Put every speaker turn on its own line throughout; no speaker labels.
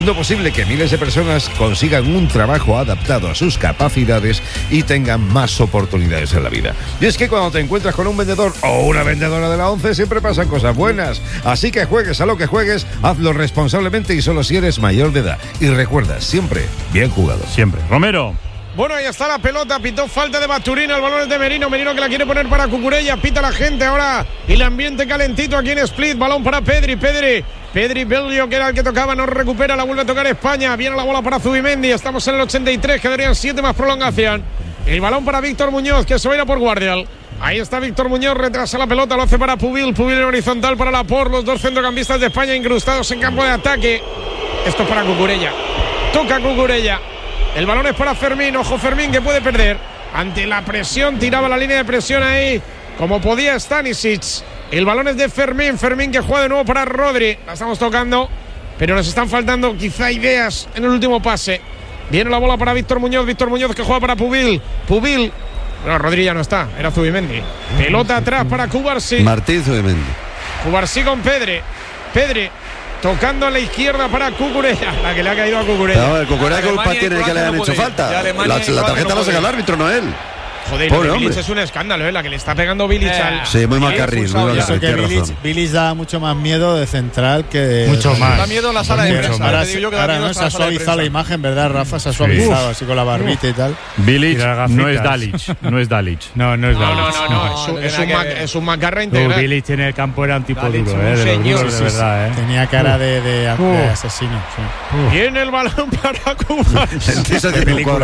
No es posible que miles de personas consigan un trabajo adaptado a sus capacidades y tengan más oportunidades en la vida. Y es que cuando te encuentras con un vendedor o una vendedora de la ONCE siempre pasan cosas buenas. Así que juegues a lo que juegues, hazlo responsablemente y solo si eres mayor de edad. Y recuerda, siempre bien jugado.
Siempre. Romero.
Bueno, ahí está la pelota, pitó falta de Basturina, el balón es de Merino que la quiere poner para Cucurella, pita la gente ahora y el ambiente calentito aquí en Split, balón para Pedri Bellio, que era el que tocaba, no recupera, la vuelve a tocar España, viene la bola para Zubimendi, estamos en el 83, quedarían 7 más prolongación, el balón para Víctor Muñoz, que se va a ir a por Guardial. Ahí está Víctor Muñoz, retrasa la pelota, lo hace para Pubil en horizontal para Laporte, los dos centrocampistas de España incrustados en campo de ataque. Esto es para Cucurella, toca Cucurella. El balón es para Fermín, ojo Fermín que puede perder. Ante la presión, tiraba la línea de presión ahí, como podía Stanisic. El balón es de Fermín que juega de nuevo para Rodri. La estamos tocando, pero nos están faltando quizá ideas en el último pase. Viene la bola para Víctor Muñoz que juega para Pubil. No, Rodri ya no está, era Zubimendi. Pelota atrás para Cubarsí.
Martín Zubimendi.
Cubarsí con Pedri. Tocando a la izquierda para Cucurella, la que le ha caído a Cucurella.
No, el Cucurella culpa tiene que le han hecho falta. La tarjeta la saca el árbitro, no él.
Joder, lo de Bilic es un escándalo, la que le está pegando Bilic al…
Sí, muy mal carril.
Bilic da mucho más miedo de central que…
Mucho más.
Da miedo en la sala de prensa.
Ahora no se ha suavizado la imagen, ¿verdad, Rafa? Se ha suavizado así con la barbita y tal.
Bilic no es Dalic. No es Dalic.
No. Es un macarra integral.
Bilic en el campo era un tipo duro,
de verdad, Tenía cara de asesino.
Viene el balón para Cuba.
Esa película,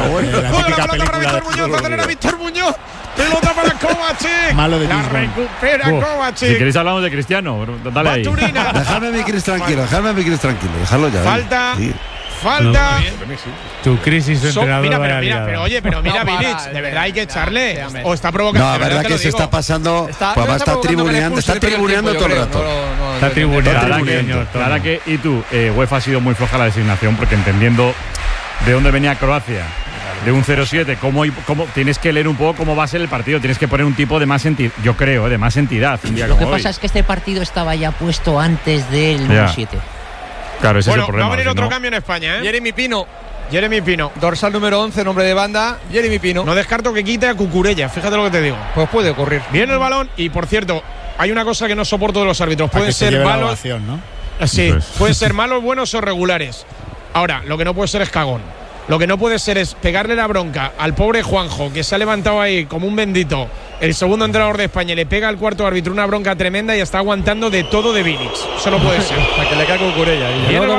Víctor Muñoz, pelota para Kovacic.
Malo de
la recupera Kovacic.
Si queréis hablamos de Cristiano, dale ahí.
Dejadme a mi Cris tranquilo, dejarlo ya.
Falta.
Tu crisis de entrenador.
Mira, Bilic, de verdad hay que echarle. O está provocando.
No, la verdad que se está pasando. Está tribuneando todo el rato.
Está tribuneando. Claro que, y tú, UEFA ha sido muy floja la designación porque entendiendo de dónde venía Croacia. De un 0-7, ¿cómo tienes que leer un poco cómo va a ser el partido? Tienes que poner un tipo de más entidad, yo creo, de más entidad.
Lo que pasa es que este partido estaba ya puesto antes del 1-7.
Claro, ese es el problema.
Va a venir otro cambio en España,
Jeremy Pino,
dorsal número 11, nombre de banda.
Jeremy Pino.
No descarto que quite a Cucurella, fíjate lo que te digo.
Pues puede ocurrir.
Viene el balón y, por cierto, hay una cosa que no soporto de los árbitros. Pueden ser malos,
¿no?
Sí, pueden ser malos, buenos o regulares. Ahora, lo que no puede ser es cagón. Lo que no puede ser es pegarle la bronca al pobre Juanjo, que se ha levantado ahí como un bendito, el segundo entrenador de España, y le pega al cuarto árbitro una bronca tremenda y está aguantando de todo de Bilic. Eso no puede ser.
Para que le caiga Cucurella.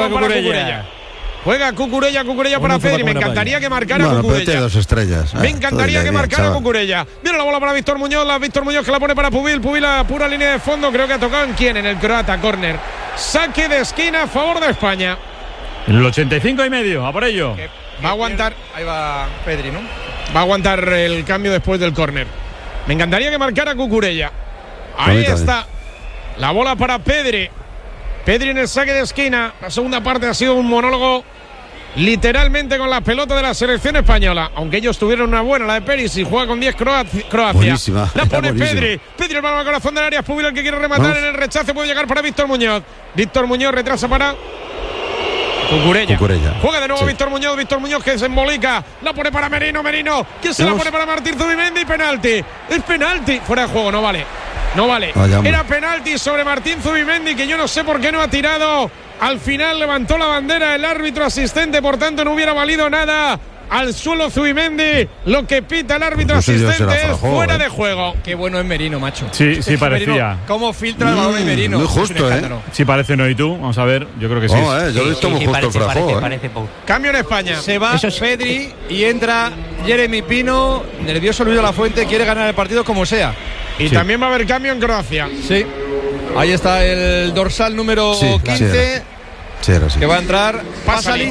Juega Cucurella para Pedri. Me encantaría que marcara Cucurella.
Dos estrellas.
Me encantaría que marcara Cucurella. Viene la bola para Víctor Muñoz que la pone para Pubil a pura línea de fondo. Creo que ha tocado en quién, en el croata, córner. Saque de esquina a favor de España.
En el 85,5, a por ello.
Va a aguantar.
Ahí va Pedri, ¿no?
Va a aguantar el cambio después del córner. Me encantaría que marcara Cucurella. Ahí está. La bola para Pedri. Pedri en el saque de esquina. La segunda parte ha sido un monólogo literalmente con la pelota de la selección española. Aunque ellos tuvieron una buena, la de Perisic, juega con 10 Croacia.
Buenísima.
La pone Pedri. Pedri el balón al corazón del área. Pubil el que quiere rematar en el rechace. Puede llegar para Víctor Muñoz. Víctor Muñoz retrasa para Cucurella. Juega de nuevo Víctor Muñoz que se embolica. La pone para Merino. ¿Quién se la pone para Martín Zubimendi? Penalti. Es penalti. Fuera de juego, no vale. Era penalti sobre Martín Zubimendi, que yo no sé por qué no ha tirado. Al final levantó la bandera el árbitro asistente, por tanto no hubiera valido nada. Al suelo Zubimendi, lo que pita el árbitro asistente es fuera de juego.
Qué bueno es Merino, macho.
Sí, parecía.
Merino, ¿cómo filtra el balón de Merino?
Muy justo,
Sí parece, ¿no? ¿Y tú? Vamos a ver, yo creo que sí.
Yo lo he visto muy justo el frajo.
Cambio en España.
Se va Pedri y entra Jeremy Pino. Nervioso Luis de la Fuente, quiere ganar el partido como sea.
Y también va a haber cambio en Croacia.
Sí. Ahí está el dorsal número 15. Que va a entrar Pasalic.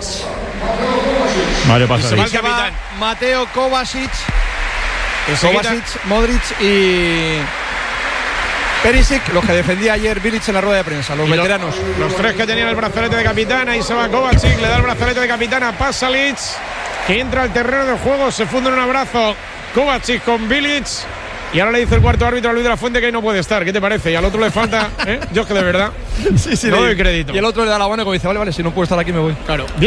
Mario Pasalic.
Se va Mateo Kovacic, Modric y Perisic, los que defendía ayer Bilic en la rueda de prensa, los veteranos.
Los tres que tenían el brazalete de capitán. Ahí se va Kovacic, le da el brazalete de capitán a Pasalic, que entra al terreno de juego, se funde en un abrazo Kovacic con Bilic. Y ahora le dice el cuarto árbitro a Luis de la Fuente que ahí no puede estar. ¿Qué te parece? Y al otro le falta, Yo es que de verdad
sí,
no doy crédito.
Y el otro le da la mano y dice, vale, si no puedo estar aquí me voy.
Claro.